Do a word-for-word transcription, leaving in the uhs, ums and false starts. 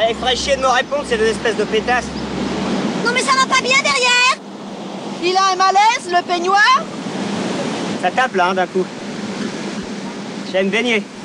Allez, ferait chier de me répondre, ces deux espèces de pétasses. Non mais ça va pas bien derrière. Il a un malaise, le peignoir? Ça tape là, hein, d'un coup. J'aime baigner.